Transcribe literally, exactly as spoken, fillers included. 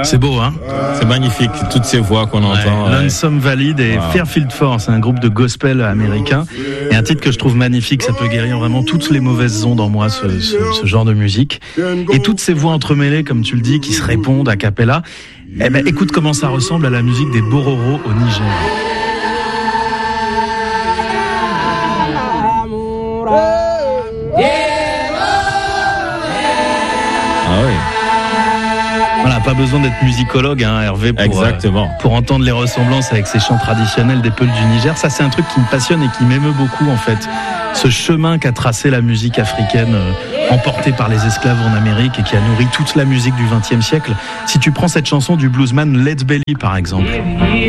C'est beau, hein? C'est magnifique, toutes ces voix qu'on Ouais, entend. Lonesome Valley des wow. Fairfield Four, c'est un groupe de gospel américain. Et un titre que je trouve magnifique, ça peut guérir vraiment toutes les mauvaises ondes en moi, ce, ce, ce genre de musique. Et toutes ces voix entremêlées, comme tu le dis, qui se répondent a cappella. Eh ben, écoute comment ça ressemble à la musique des Bororo au Niger. Ah oui. Voilà, pas besoin d'être musicologue, hein, Hervé, pour, Exactement. Euh, pour entendre les ressemblances avec ces chants traditionnels des Peuls du Niger. Ça, c'est un truc qui me passionne et qui m'émeut beaucoup, en fait. Ce chemin qu'a tracé la musique africaine, euh, emportée par les esclaves en Amérique et qui a nourri toute la musique du vingtième siècle. Si tu prends cette chanson du bluesman Lead Belly, par exemple.